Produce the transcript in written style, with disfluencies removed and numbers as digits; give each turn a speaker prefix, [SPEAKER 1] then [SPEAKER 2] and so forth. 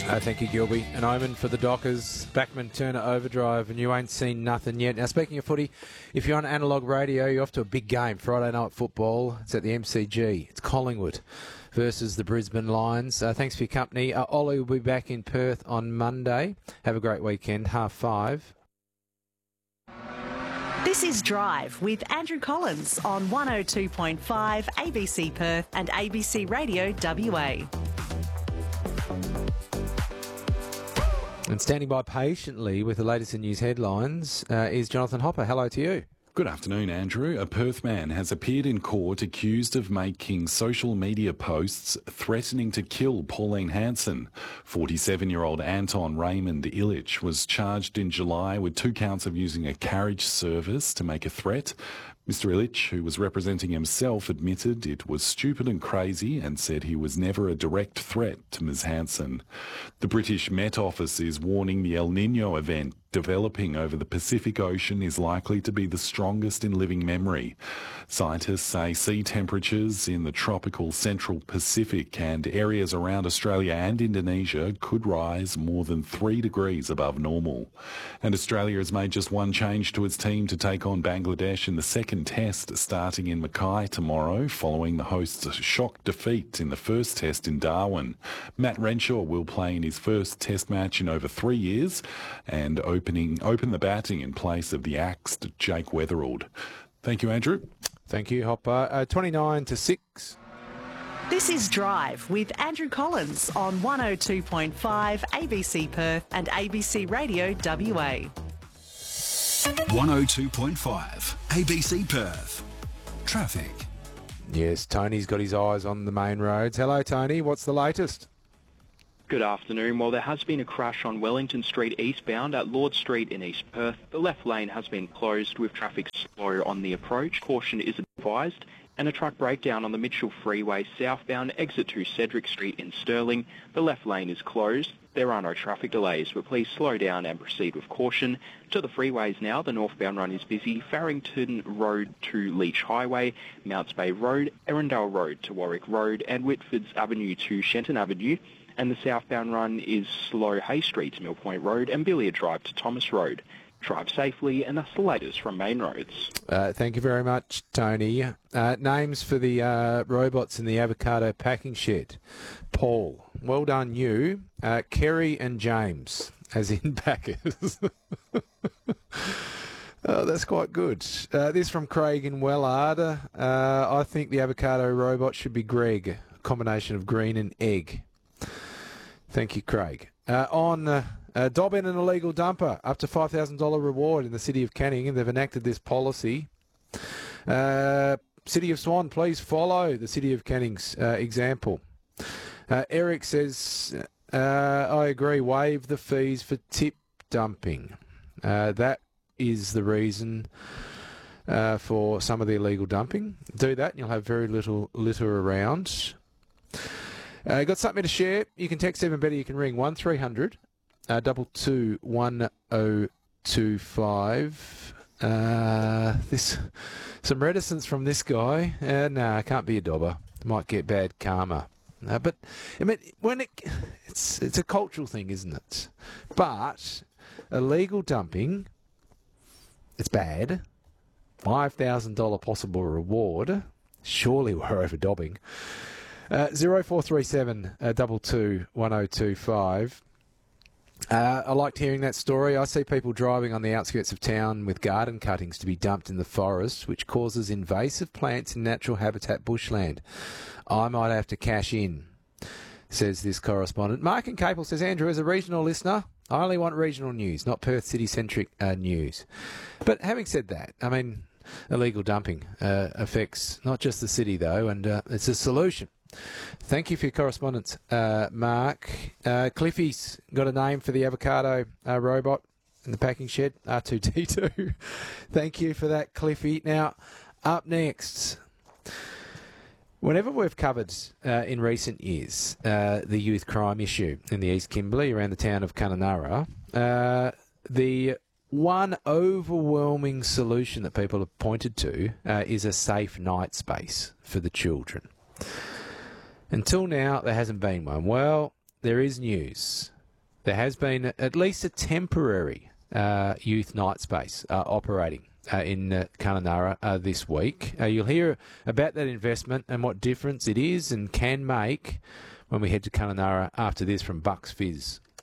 [SPEAKER 1] Thank you, Gilby. An omen for the Dockers. Backman Turner overdrive, and you ain't seen nothing yet. Now, speaking of footy, if you're on analogue radio, you're off to a big game. Friday night football. It's at the MCG. It's Collingwood versus the Brisbane Lions. Thanks for your company. Ollie will be back in Perth on Monday. Have a great weekend. 5:30.
[SPEAKER 2] This is Drive with Andrew Collins on 102.5 ABC Perth and ABC Radio WA.
[SPEAKER 1] And standing by patiently with the latest in news headlines is Jonathan Hopper. Hello to you.
[SPEAKER 3] Good afternoon, Andrew. A Perth man has appeared in court accused of making social media posts threatening to kill Pauline Hanson. 47-year-old Anton Raymond Illich was charged in July with 2 counts of using a carriage service to make a threat. Mr. Illich, who was representing himself, admitted it was stupid and crazy and said he was never a direct threat to Ms. Hanson. The British Met Office is warning the El Niño event developing over the Pacific Ocean is likely to be the strongest in living memory. Scientists say sea temperatures in the tropical central Pacific and areas around Australia and Indonesia could rise more than 3 degrees above normal. And Australia has made just one change to its team to take on Bangladesh in the second test starting in Mackay tomorrow following the hosts' shock defeat in the first test in Darwin. Matt Renshaw will play in his first test match in over 3 years and open the batting in place of the axed Jake Weatherald. Thank you, Andrew.
[SPEAKER 1] Thank you, Hopper. 29-6.
[SPEAKER 2] This is Drive with Andrew Collins on 102.5 ABC Perth and ABC Radio WA.
[SPEAKER 4] 102.5 ABC Perth. Traffic.
[SPEAKER 1] Yes, Tony's got his eyes on the main roads. Hello, Tony. What's the latest?
[SPEAKER 5] Good afternoon. Well, there has been a crash on Wellington Street eastbound at Lord Street in East Perth. The left lane has been closed with traffic slow on the approach. Caution is advised. And a truck breakdown on the Mitchell Freeway southbound exit to Cedric Street in Stirling. The left lane is closed. There are no traffic delays, but please slow down and proceed with caution. To the freeways now, the northbound run is busy. Farrington Road to Leach Highway, Mounts Bay Road, Erindale Road to Warwick Road, and Whitfords Avenue to Shenton Avenue. And the southbound run is slow Hay Street to Mill Point Road and Billiard Drive to Thomas Road. Drive safely, and that's the latest from Main Roads.
[SPEAKER 1] Thank you very much, Tony. Names for the robots in the avocado packing shed. Paul, well done you. Kerry and James, as in packers. Oh, that's quite good. This from Craig in Wellard. I think the avocado robot should be Greg, a combination of green and egg. Thank you, Craig. Dob in an illegal dumper, up to $5,000 reward in the City of Canning, and they've enacted this policy. City of Swan, please follow the City of Canning's example. Eric says, I agree, waive the fees for tip dumping. That is the reason for some of the illegal dumping. Do that and you'll have very little litter around. Got something to share? You can text even better. You can ring 1300 22 1025. Some reticence from this guy. Nah, can't be a dobber. Might get bad karma. But I mean, it's a cultural thing, isn't it? But illegal dumping, it's bad. $5,000 possible reward. Surely we're over dobbing. 0437 22 1025. I liked hearing that story. I see people driving on the outskirts of town with garden cuttings to be dumped in the forest, which causes invasive plants in natural habitat bushland. I might have to cash in, says this correspondent. Mark in Capel says, Andrew, as a regional listener, I only want regional news, not Perth City-centric news. But having said that, I mean, illegal dumping affects not just the city, though, and it's a solution. Thank you for your correspondence, Mark. Cliffy's got a name for the avocado robot in the packing shed, R2D2. Thank you for that, Cliffy. Now, up next, whenever we've covered in recent years the youth crime issue in the East Kimberley around the town of Kununurra, the one overwhelming solution that people have pointed to is a safe night space for the children. Until now, there hasn't been one. Well, there is news. there has been at least a temporary youth night space operating in Kununurra this week. You'll hear about that investment and what difference it is and can make when we head to Kununurra after this from Bucks Fizz.